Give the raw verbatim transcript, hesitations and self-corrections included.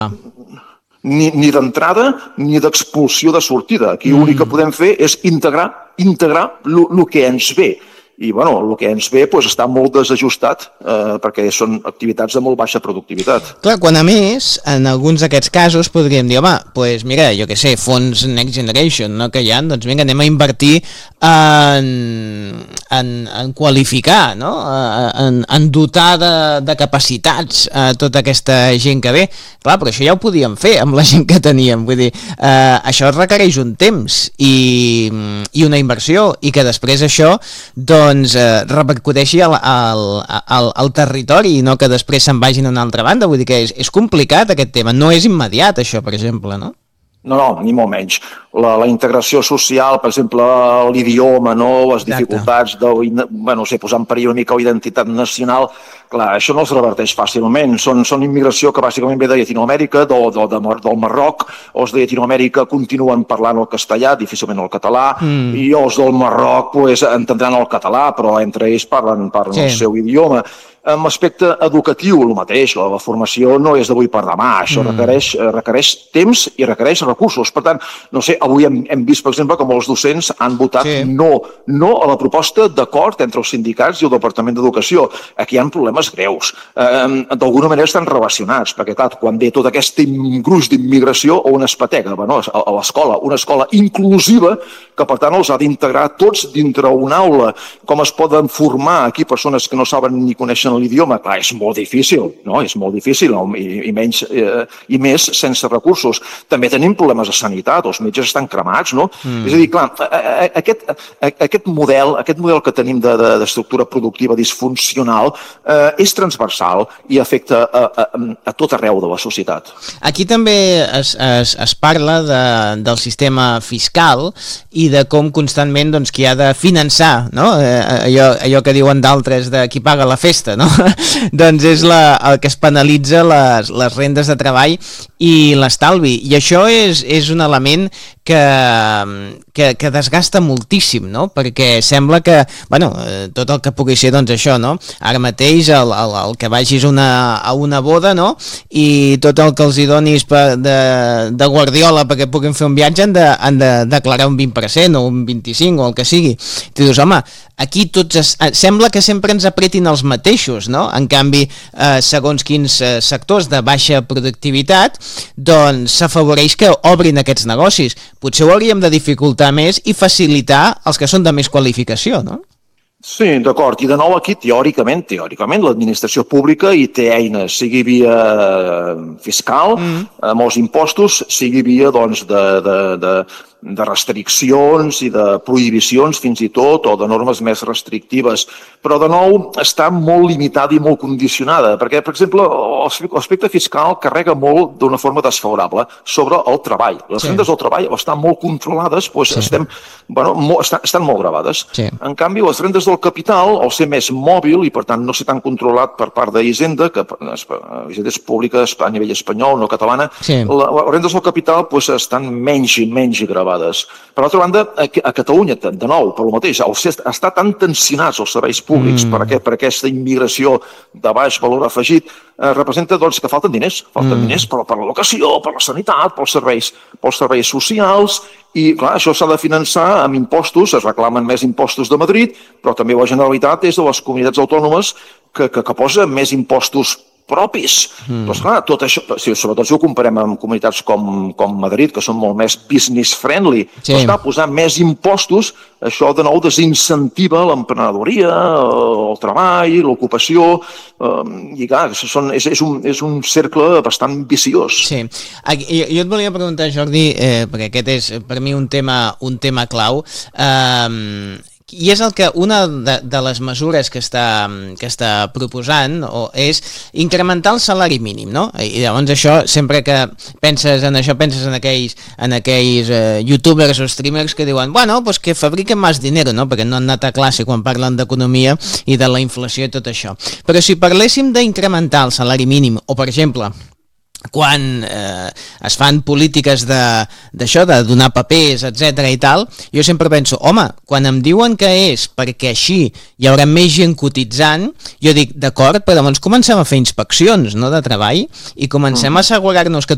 ni, ni d'entrada ni d'expulsió de sortida. Aquí l'únic que podem fer és integrar, integrar el que ens ve. I, bueno, el que ens ve doncs, està molt desajustat eh, perquè són activitats de molt baixa productivitat. Clar, quan a més, en alguns d'aquests casos podríem dir, home, doncs mira, jo què sé, fons Next Generation, no, que hi ha, doncs vinga, anem a invertir en, en, en qualificar, no? en, en dotar de, de capacitats a tota aquesta gent que ve. Clar, però això ja ho podíem fer amb la gent que teníem, vull dir, eh, això requereix un temps i, i una inversió, i que després això, doncs, doncs eh, repercuteixi al, al, al, al territori, no que després se'n vagin a una altra banda. Vull dir que és, és complicat aquest tema, no és immediat això, per exemple, no? No, no, ni molt menys. La, la integració social, per exemple, l'idioma, no? Les dificultats de, bueno, no sé, posar en perill una mica la identitat nacional, clar, això no es reverteix fàcilment. Són, són immigració que bàsicament ve de Llatinoamèrica, de, de, de, del Marroc, o els de Llatinoamèrica continuen parlant el castellà, difícilment el català, mm. i els del Marroc pues, entendran el català, però entre ells parlen, parlen sí. el seu idioma. En l'aspecte educatiu, el mateix, la formació no és d'avui per demà, això mm. requereix, requereix temps i requereix recursos. Per tant, no sé, avui hem, hem vist, per exemple, com els docents han votat sí. no, no a la proposta d'acord entre els sindicats i el Departament d'Educació. Aquí hi ha problemes greus. Eh, D'alguna manera estan relacionats, perquè, clar, quan ve tot aquest gruix d'immigració on es patega, bueno, a l'escola, una escola inclusiva que, per tant, els ha d'integrar tots dintre una aula. Com es poden formar aquí persones que no saben ni coneixen l'idioma? Clar, és molt difícil, no? És molt difícil, no? I, i, menys, eh, i més sense recursos. També tenim problemes de sanitat, els metges estan cremats, no? Mm. És a dir, clar, aquest, aquest model, aquest model que tenim d'estructura productiva disfuncional eh, és transversal i afecta a, a, a tot arreu de la societat. Aquí també es, es, es parla de, del sistema fiscal i de com constantment doncs, qui ha de finançar, no? Eh, allò, allò que diuen d'altres de qui paga la festa, no? Doncs és la, el que es penalitza les, les rendes de treball i l'estalvi, i això és, és un element que, que, que desgasta moltíssim, no? Perquè sembla que, bueno, tot el que pugui ser, doncs això, no? Ara mateix el, el, el que vagis una, a una boda, no? I tot el que els hi donis per, de, de guardiola perquè puguin fer un viatge han de, han de declarar un vint per cent o un vint-i-cinc o el que sigui. Tu dius, home, aquí tots es, sembla que sempre ens apretin els mateixos, no? En canvi, eh, segons quins eh, sectors de baixa productivitat, doncs s'afavoreix que obrin aquests negocis. Potser ho hauríem de dificultar més i facilitar els que són de més qualificació, no? Sí, d'acord. I de nou aquí, teòricament, teòricament, l'administració pública hi té eines, sigui via fiscal, mm. amb els impostos, sigui via, doncs, de, de, de, de restriccions i de prohibicions, fins i tot, o de normes més restrictives. Però, de nou, està molt limitada i molt condicionada, perquè, per exemple, l'aspecte fiscal carrega molt d'una forma desfavorable sobre el treball. Les sí. rendes del treball estan molt controlades, doncs sí. estem, bueno, molt, estan, estan molt gravades. Sí. En canvi, les rendes del capital, al ser més mòbil i, per tant, no ser tan controlat per part d'Hisenda, que Hisenda és pública a nivell espanyol, no catalana, sí. les rendes del capital doncs, estan menys i menys gravades. Per l'altra banda, a Catalunya, de nou, per lo mateix, al ser, estar tan tensionats els serveis públics mm. per, aquest, per aquesta immigració de baix valor afegit, eh, representa doncs, que falten diners, falten mm. diners per, per l'educació, per la sanitat, pels serveis, pels serveis socials, i clar, això s'ha de finançar amb impostos, es reclamen més impostos de Madrid, però també la Generalitat és de les comunitats autònomes que, que, que posa més impostos propis. Mm. Però esclar, tot això, sobretot si ho comparem amb comunitats com, com Madrid, que són molt més business friendly, sí. però esclar, posar més impostos, això de nou desincentiva l'emprenedoria, el treball, l'ocupació, eh, i clar, són, és, és, un, és un cercle bastant viciós. Sí. Jo, jo et volia preguntar, Jordi, eh, perquè aquest és per mi un tema, un tema clau, eh, i és el que una de, de les mesures que està, que està proposant o és incrementar el salari mínim, no? I llavors això, sempre que penses en això, penses en aquells, en aquells eh, youtubers o streamers que diuen, bueno, pues que fabriquen més dinero, no? Perquè no han anat a classe quan parlen d'economia i de la inflació i tot això. Però si parléssim d'incrementar el salari mínim, o per exemple, quan eh, es fan polítiques d'això, de, de donar papers, etcètera i tal, jo sempre penso, home, quan em diuen que és perquè així hi haurà més gent cotitzant, jo dic, d'acord, però llavors comencem a fer inspeccions, no?, de treball, i comencem a assegurar-nos que